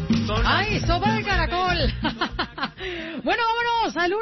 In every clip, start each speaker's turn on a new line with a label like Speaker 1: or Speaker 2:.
Speaker 1: ¡Ay, sopa de caracol! Bueno, vámonos al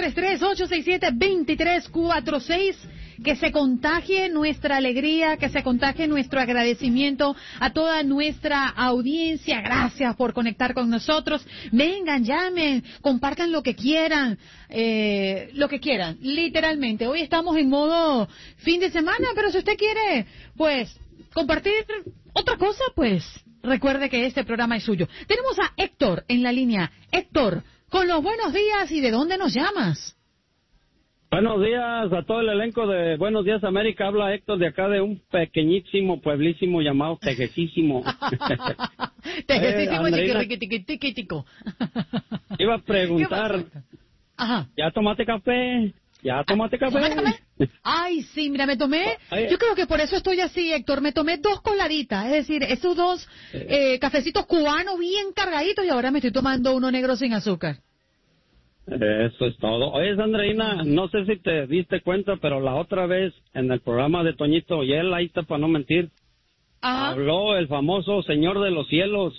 Speaker 1: 1-833-867-2346. Que se contagie nuestra alegría, que se contagie nuestro agradecimiento a toda nuestra audiencia. Gracias por conectar con nosotros. Vengan, llamen, compartan lo que quieran, literalmente. Hoy estamos en modo fin de semana, pero si usted quiere, pues, compartir otra cosa, pues, recuerde que este programa es suyo. Tenemos a Héctor en la línea. Héctor, con los buenos días, ¿y de dónde nos llamas?
Speaker 2: Buenos días a todo el elenco de Buenos Días América. Habla Héctor de acá de un pequeñísimo pueblísimo llamado Tejesísimo.
Speaker 1: Tejesísimo, chiquitiquitiquitico.
Speaker 2: Iba a preguntar,
Speaker 1: ajá.
Speaker 2: ¿Ya tomaste café? ¿Tomaste café?
Speaker 1: Ay, sí, mira, me tomé, yo creo que por eso estoy así, Héctor, me tomé 2 coladitas, es decir, esos 2 cafecitos cubanos bien cargaditos y ahora me estoy tomando uno negro sin azúcar.
Speaker 2: Eso es todo. Oye, Sandrina, no sé si te diste cuenta, pero la otra vez en el programa de Toñito, y él ahí está para no mentir, habló el famoso Señor de los Cielos.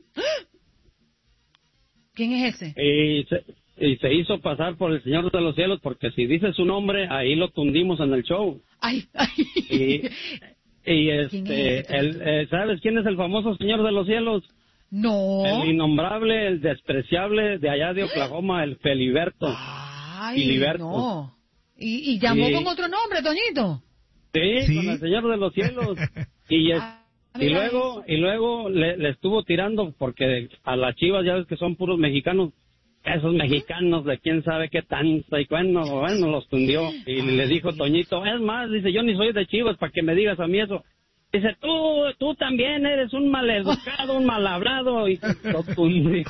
Speaker 1: ¿Quién es ese?
Speaker 2: Y se hizo pasar por el Señor de los Cielos, porque si dice su nombre, ahí lo tundimos en el show.
Speaker 1: Ay.
Speaker 2: ¿Sabes quién es el famoso Señor de los Cielos?
Speaker 1: No.
Speaker 2: El innombrable, el despreciable de allá de Oklahoma, el Filiberto.
Speaker 1: Ay,
Speaker 2: Filiberto.
Speaker 1: no. ¿Y llamó con otro nombre, Toñito?
Speaker 2: Sí, con el Señor de los Cielos. Y luego le estuvo tirando, porque a las Chivas ya ves que son puros mexicanos. Esos mexicanos de quién sabe qué tanto, y bueno, los tundió. Y le dijo Toñito, es más, dice, yo ni soy de Chivas para que me digas a mí eso. Dice, tú también eres un maleducado, un mal hablado, y lo tundió.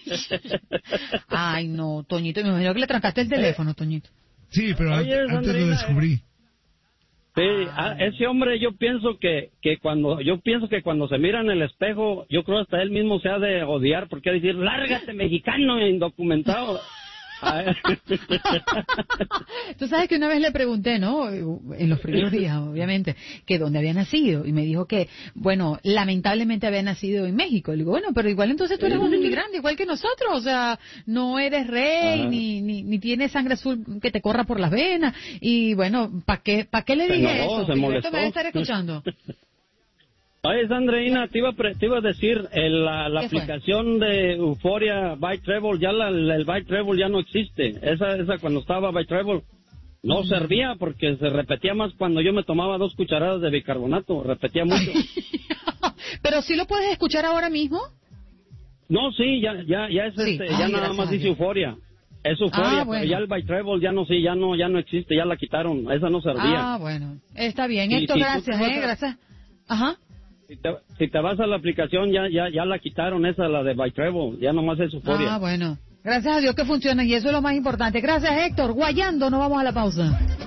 Speaker 1: Ay, no, Toñito, me imagino que le trancaste el teléfono, Toñito.
Speaker 3: Sí, pero
Speaker 2: Oye,
Speaker 3: antes
Speaker 2: Sandrina,
Speaker 3: lo descubrí.
Speaker 2: Sí, ese hombre yo pienso que cuando se mira en el espejo, yo creo hasta él mismo se ha de odiar, porque ha de decir, lárgate mexicano indocumentado.
Speaker 1: Tú sabes que una vez le pregunté, ¿no? En los primeros días, obviamente, que dónde había nacido. Y me dijo que, bueno, lamentablemente había nacido en México. Le digo, bueno, pero igual entonces tú eres un inmigrante, igual que nosotros. O sea, no eres rey, ni tienes sangre azul que te corra por las venas. Y bueno, ¿para qué le dije eso?
Speaker 2: Se molestó.
Speaker 1: Esto me va a estar escuchando.
Speaker 2: Oye, Sandrina, te iba a decir, la aplicación de Euphoria by Travel, ya el by Travel ya no existe. Esa cuando estaba by Travel no servía porque se repetía más cuando yo me tomaba 2 cucharadas de bicarbonato, repetía mucho.
Speaker 1: ¿Pero sí lo puedes escuchar ahora mismo?
Speaker 2: No, sí, ya es
Speaker 1: sí.
Speaker 2: ya nada más dice Euphoria. Es Euphoria,
Speaker 1: bueno.
Speaker 2: pero ya el by Travel ya no existe, ya la quitaron, esa no servía.
Speaker 1: Bueno, está bien. Héctor, gracias, gracias. Ajá.
Speaker 2: Si te vas a la aplicación, ya la quitaron esa, la de by Travel, ya nomás es Euphoria.
Speaker 1: Bueno. Gracias a Dios que funciona y eso es lo más importante. Gracias, Héctor. Guayando, nos vamos a la pausa.